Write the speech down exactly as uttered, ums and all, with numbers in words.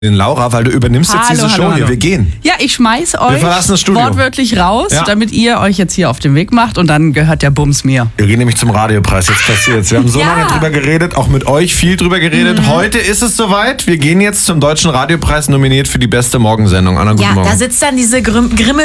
Laura, weil du übernimmst jetzt Hallo, diese Show hallo, hier. hallo. Wir gehen. Ja, ich schmeiß euch Wir verlassen das Studio. wortwörtlich raus, Ja. damit ihr euch jetzt hier auf den Weg macht und dann gehört der Bums mir. Wir gehen nämlich zum Radiopreis. Jetzt passiert's. Wir haben so Ja. lange drüber geredet, auch mit euch viel drüber geredet. Mhm. Heute ist es soweit. Wir gehen jetzt zum Deutschen Radiopreis, nominiert für die beste Morgensendung. Anna, guten Ja, Morgen. da sitzt dann diese Grimm, Grimme